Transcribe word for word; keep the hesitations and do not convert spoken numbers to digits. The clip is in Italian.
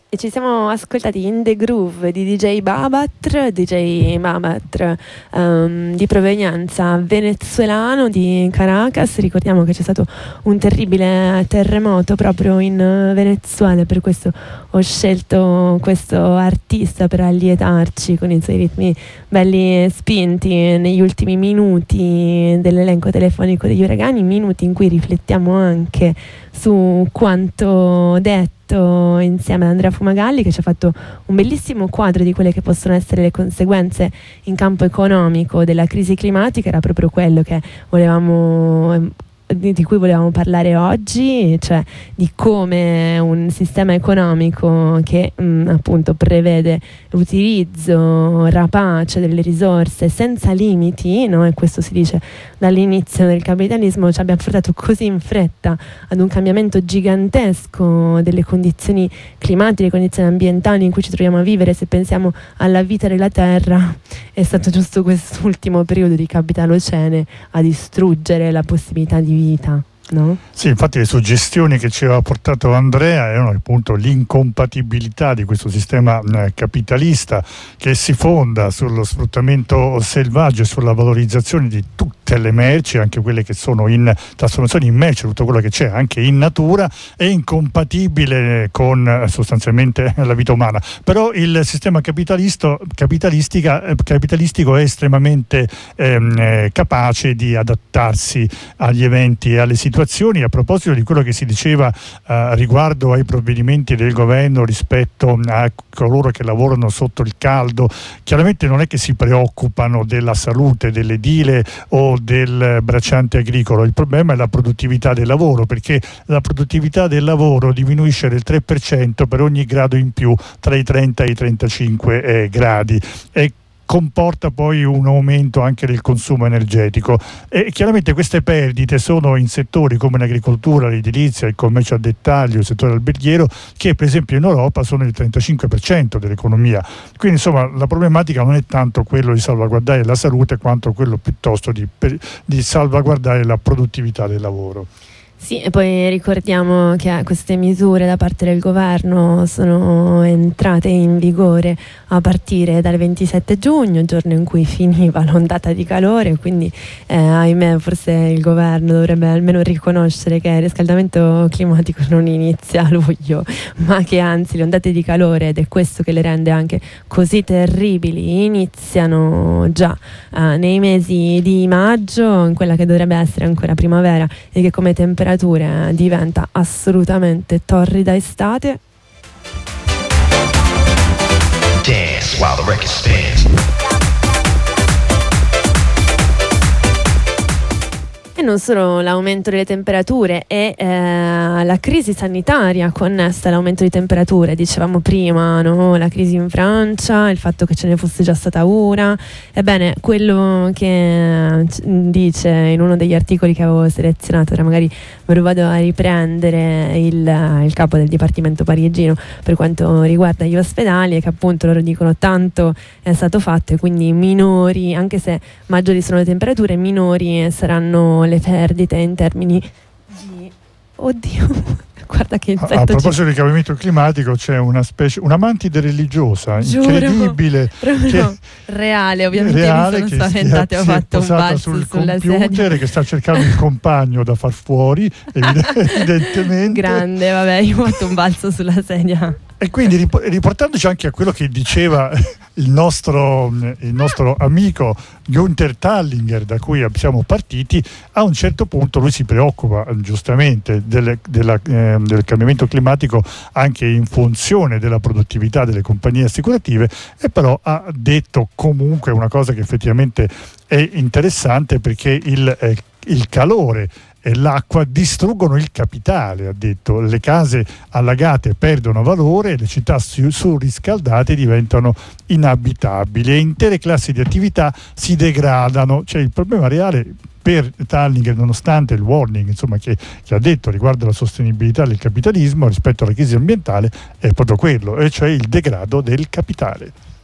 E ci siamo ascoltati In The Groove di D J Babatr, D J Babatr um, di provenienza venezuelano di Caracas. Ricordiamo che c'è stato un terribile terremoto proprio in Venezuela, per questo ho scelto questo artista per allietarci con i suoi ritmi belli spinti negli ultimi minuti dell'elenco telefonico degli uragani, minuti in cui riflettiamo anche su quanto detto insieme ad Andrea Fumagalli, che ci ha fatto un bellissimo quadro di quelle che possono essere le conseguenze in campo economico della crisi climatica. Era proprio quello che volevamo di cui volevamo parlare oggi, cioè di come un sistema economico che mh, appunto prevede l'utilizzo rapace delle risorse senza limiti, no? E questo si dice dall'inizio del capitalismo, ci abbia portato così in fretta ad un cambiamento gigantesco delle condizioni climatiche, condizioni ambientali in cui ci troviamo a vivere. Se pensiamo alla vita della Terra, è stato giusto quest'ultimo periodo di capitalocene a distruggere la possibilità di vita, no? Sì, infatti le suggestioni che ci aveva portato Andrea erano appunto l'incompatibilità di questo sistema eh, capitalista che si fonda sullo sfruttamento selvaggio e sulla valorizzazione di tutte le merci, anche quelle che sono in trasformazione in merce, tutto quello che c'è anche in natura, è incompatibile con eh, sostanzialmente la vita umana. Però il sistema capitalisto, capitalistica, eh, capitalistico è estremamente ehm, eh, capace di adattarsi agli eventi e alle situazioni. A proposito di quello che si diceva eh, riguardo ai provvedimenti del governo rispetto a coloro che lavorano sotto il caldo, chiaramente non è che si preoccupano della salute dell'edile o del bracciante agricolo, il problema è la produttività del lavoro, perché la produttività del lavoro diminuisce del tre per cento per ogni grado in più tra i trenta e i trentacinque eh, gradi e comporta poi un aumento anche del consumo energetico, e chiaramente queste perdite sono in settori come l'agricoltura, l'edilizia, il commercio a dettaglio, il settore alberghiero, che per esempio in Europa sono il trentacinque per cento dell'economia. Quindi insomma la problematica non è tanto quello di salvaguardare la salute quanto quello piuttosto di, di salvaguardare la produttività del lavoro. Sì, e poi ricordiamo che queste misure da parte del governo sono entrate in vigore a partire dal ventisette giugno, giorno in cui finiva l'ondata di calore, quindi eh, ahimè forse il governo dovrebbe almeno riconoscere che il riscaldamento climatico non inizia a luglio, ma che anzi le ondate di calore, ed è questo che le rende anche così terribili, iniziano già eh, nei mesi di maggio, in quella che dovrebbe essere ancora primavera e che come temperatura diventa assolutamente torrida estate. Dance while the record spins. E non solo l'aumento delle temperature e eh, la crisi sanitaria connessa all'aumento di temperature, dicevamo prima, no? La crisi in Francia, il fatto che ce ne fosse già stata una. Ebbene, quello che dice in uno degli articoli che avevo selezionato, ora magari me lo vado a riprendere, il, il capo del dipartimento parigino per quanto riguarda gli ospedali, è che appunto loro dicono tanto è stato fatto e quindi minori, anche se maggiori sono le temperature, minori saranno le perdite in termini di oddio guarda che insetto. A, a proposito ci... di cambiamento climatico, c'è una specie, una mantide religiosa Giuro, incredibile, che, reale, ovviamente reale, mi sono spaventata, ho fatto un balzo sul sulla computer sedia, che sta cercando il compagno da far fuori evidentemente. Grande, vabbè, io ho fatto un balzo sulla sedia. E quindi riportandoci anche a quello che diceva il nostro, il nostro amico Günther Tallinger, da cui siamo partiti, a un certo punto lui si preoccupa giustamente delle, della, eh, del cambiamento climatico anche in funzione della produttività delle compagnie assicurative, e però ha detto comunque una cosa che effettivamente è interessante, perché il, eh, il calore e l'acqua distruggono il capitale, ha detto. Le case allagate perdono valore, le città surriscaldate diventano inabitabili e intere classi di attività si degradano. Cioè il problema reale per Tallinger, nonostante il warning insomma, che, che ha detto riguardo alla sostenibilità del capitalismo rispetto alla crisi ambientale, è proprio quello, e cioè il degrado del capitale.